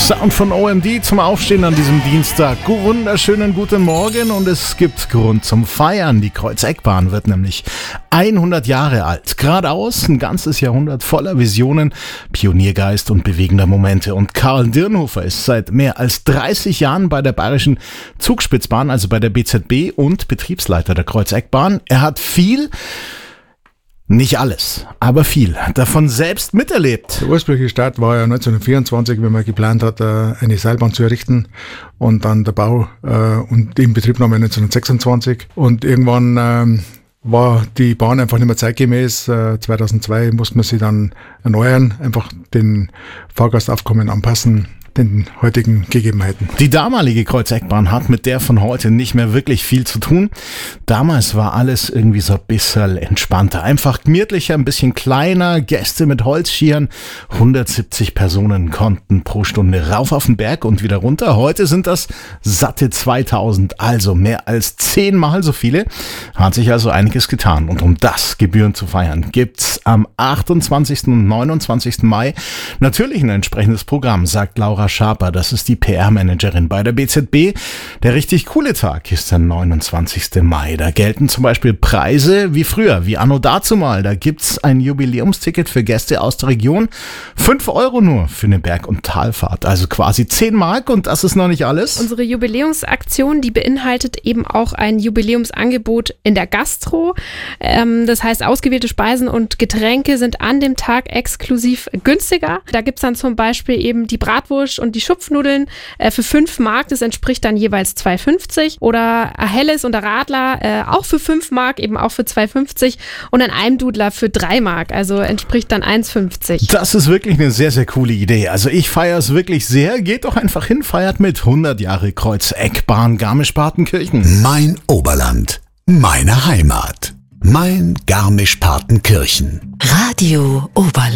Sound von OMD zum Aufstehen an diesem Dienstag. Wunderschönen guten Morgen und es gibt Grund zum Feiern. Die Kreuz-Eck-Bahn wird nämlich 100 Jahre alt. Geradeaus ein ganzes Jahrhundert voller Visionen, Pioniergeist und bewegender Momente. Und Karl Dirnhofer ist seit mehr als 30 Jahren bei der Bayerischen Zugspitzbahn, also bei der BZB, und Betriebsleiter der Kreuz-Eck-Bahn. Er hat viel, nicht alles, aber viel davon selbst miterlebt. Der ursprüngliche Start war ja 1924, wenn man geplant hat, eine Seilbahn zu errichten, und dann der Bau und die Inbetriebnahme 1926. Und irgendwann war die Bahn einfach nicht mehr zeitgemäß. 2002 musste man sie dann erneuern, einfach den Fahrgastaufkommen anpassen, den heutigen Gegebenheiten. Die damalige Kreuz-Eck-Bahn hat mit der von heute nicht mehr wirklich viel zu tun. Damals war alles irgendwie so ein bisschen entspannter, einfach gemütlicher, ein bisschen kleiner, Gäste mit Holzschieren. 170 Personen konnten pro Stunde rauf auf den Berg und wieder runter. Heute sind das satte 2000, also mehr als 10-mal so viele. Hat sich also einiges getan. Und um das gebührend zu feiern, gibt's am 28. und 29. Mai natürlich ein entsprechendes Programm, sagt Laura Schaper, das ist die PR-Managerin bei der BZB. Der richtig coole Tag ist der 29. Mai. Da gelten zum Beispiel Preise wie früher, wie anno dazumal. Da gibt's ein Jubiläumsticket für Gäste aus der Region. 5 € nur für eine Berg- und Talfahrt. Also quasi 10 Mark, und das ist noch nicht alles. Unsere Jubiläumsaktion, die beinhaltet eben auch ein Jubiläumsangebot in der Gastro. Das heißt, ausgewählte Speisen und Getränke sind an dem Tag exklusiv günstiger. Da gibt's dann zum Beispiel eben die Bratwurst und die Schupfnudeln für 5 Mark, das entspricht dann jeweils 2,50, oder ein Helles und ein Radler auch für 5 Mark, eben auch für 2,50, und ein Almdudler für 3 Mark, also entspricht dann 1,50. Das ist wirklich eine sehr, sehr coole Idee. Also ich feiere es wirklich sehr. Geht doch einfach hin, feiert mit. 100 Jahre Kreuz-Eck-Bahn Garmisch-Partenkirchen. Mein Oberland, meine Heimat. Mein Garmisch-Partenkirchen. Radio Oberland.